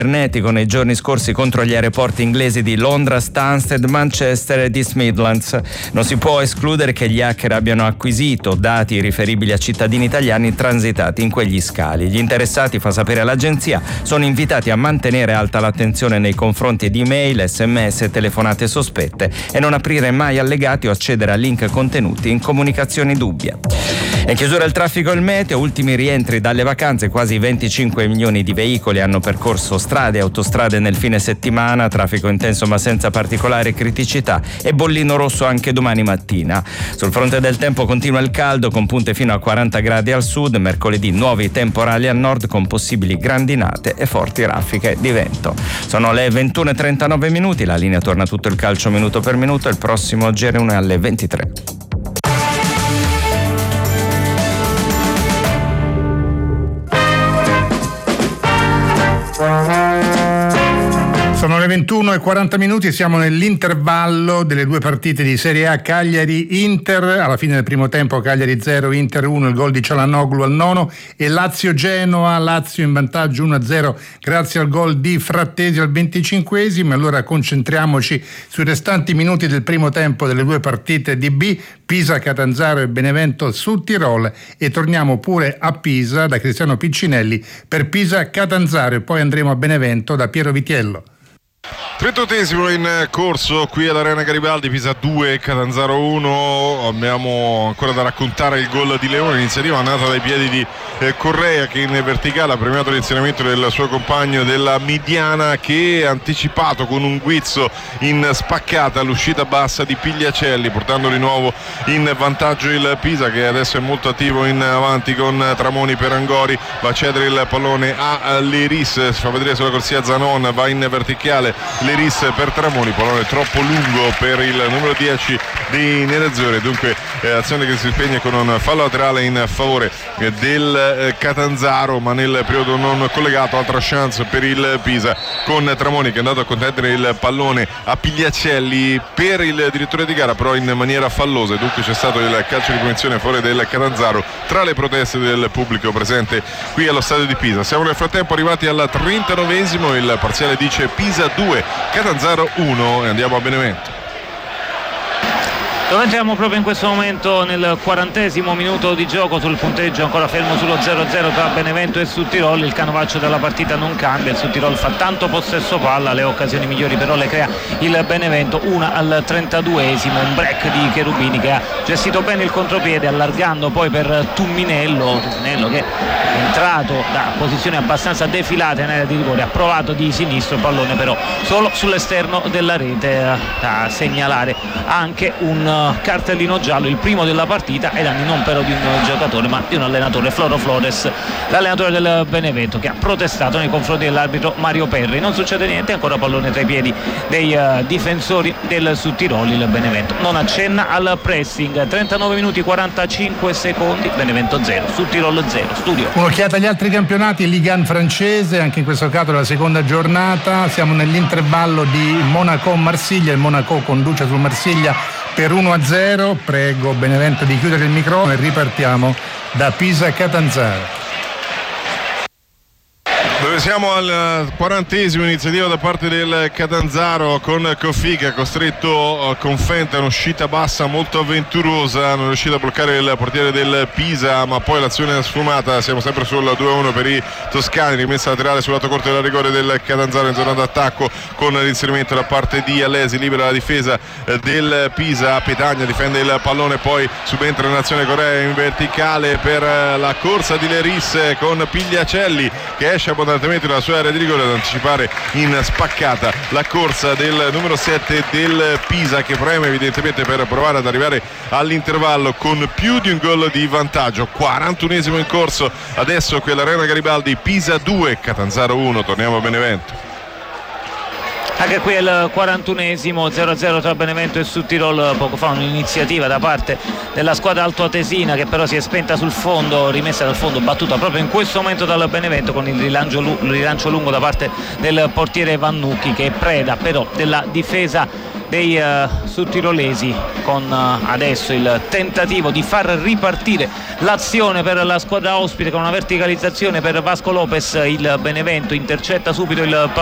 nei giorni scorsi contro gli aeroporti inglesi di Londra, Stansted, Manchester e East Midlands. Non si può escludere che gli hacker abbiano acquisito dati riferibili a cittadini italiani transitati in quegli scali. Gli interessati, fa sapere l'agenzia, sono invitati a mantenere alta l'attenzione nei confronti di email, sms e telefonate sospette e non aprire mai allegati o accedere a link contenuti in comunicazioni dubbie. In chiusura il traffico e il meteo, ultimi rientri dalle vacanze, quasi 25 milioni di veicoli hanno percorso strade e autostrade nel fine settimana, traffico intenso ma senza particolari criticità e bollino rosso anche domani mattina. Sul fronte del tempo continua il caldo con punte fino a 40 gradi al sud, mercoledì nuovi temporali al nord con possibili grandinate e forti raffiche di vento. Sono le 21:39 minuti, la linea torna tutto il calcio minuto per minuto, il prossimo GR1 è alle 23. Sono le 21:40, siamo nell'intervallo delle due partite di Serie A Cagliari-Inter. Alla fine del primo tempo Cagliari 0, Inter 1, il gol di Cialanoglu al 9, e Lazio-Genoa, Lazio in vantaggio 1-0 grazie al gol di Frattesi al 25esimo. Allora concentriamoci sui restanti minuti del primo tempo delle due partite di B, Pisa-Catanzaro e Benevento-Sud Tirol, e torniamo pure a Pisa da Cristiano Piccinelli per Pisa-Catanzaro e poi andremo a Benevento da Piero Vitiello. 38esimo in corso qui all'Arena Garibaldi, Pisa 2, Catanzaro 1. Abbiamo ancora da raccontare il gol di Leone, iniziativa nata dai piedi di Correa, che in verticale ha premiato l'inserimento del suo compagno della mediana, che ha anticipato con un guizzo in spaccata l'uscita bassa di Pigliacelli, portando di nuovo in vantaggio il Pisa, che adesso è molto attivo in avanti con Tramoni per Angori. Va a cedere il pallone a Leris, si fa vedere sulla corsia Zanon, va in verticale Leris per Tramoni, pallone troppo lungo per il numero 10 di Nerazzurri, dunque azione che si spegne con un fallo laterale in favore del Catanzaro, ma nel periodo non collegato. Altra chance per il Pisa con Tramoni che è andato a contendere il pallone a Pigliacelli per il direttore di gara, però in maniera fallosa, dunque c'è stato il calcio di punizione a favore del Catanzaro tra le proteste del pubblico presente qui allo stadio di Pisa. Siamo nel frattempo arrivati al 39esimo, il parziale dice Pisa 2, Catanzaro 1, e andiamo a Benevento. Dove entriamo proprio in questo momento nel 40esimo minuto di gioco, sul punteggio ancora fermo sullo 0-0 tra Benevento e Sud Tirol. Il canovaccio della partita non cambia, il Sud Tirol fa tanto possesso palla, le occasioni migliori però le crea il Benevento, una al 32esimo, un break di Cherubini che ha gestito bene il contropiede allargando poi per Tumminello che è entrato da posizioni abbastanza defilate in area di rigore, ha provato di sinistro, pallone però solo sull'esterno della rete. A segnalare anche un cartellino giallo, il primo della partita, ai danni non però di un giocatore ma di un allenatore, Floro Flores, l'allenatore del Benevento, che ha protestato nei confronti dell'arbitro Mario Perri. Non succede niente, ancora pallone tra i piedi dei difensori del Sud Tirol. Il Benevento non accenna al pressing. 39 minuti 45 secondi, Benevento 0, Sud Tirol 0. Studio. Un'occhiata agli altri campionati, Ligue 1 francese, anche in questo caso la seconda giornata. Siamo nell'intervallo di Monaco-Marsiglia, il Monaco conduce sul Marsiglia per 1-0. Prego Benevento di chiudere il microfono e ripartiamo da Pisa-Catanzaro. Dove siamo al 40esimo, iniziativa da parte del Catanzaro con Coffi che ha costretto con Fenta un'uscita bassa molto avventurosa, non è riuscito a bloccare il portiere del Pisa, ma poi l'azione è sfumata. Siamo sempre sul 2-1 per i toscani, rimessa laterale sul lato corto della rigore del Catanzaro in zona d'attacco con l'inserimento da parte di Alesi, libera la difesa del Pisa. Petagna difende il pallone, poi subentra l'azione Corea in verticale per la corsa di Leris con Pigliacelli che esce abbondantemente dalla sua area di rigore ad anticipare in spaccata la corsa del numero 7 del Pisa, che preme evidentemente per provare ad arrivare all'intervallo con più di un gol di vantaggio. 41esimo in corso adesso qui all'Arena Garibaldi, Pisa 2, Catanzaro 1. Torniamo a Benevento. Anche qui è il 41esimo, 0-0 tra Benevento e Sud Tirol. Poco fa un'iniziativa da parte della squadra altoatesina che però si è spenta sul fondo, rimessa dal fondo, battuta proprio in questo momento dal Benevento con il rilancio lungo da parte del portiere Vannucchi, che è preda però della difesa dei sudtirolesi, con adesso il tentativo di far ripartire l'azione per la squadra ospite con una verticalizzazione per Vasco Lopez. Il Benevento intercetta subito il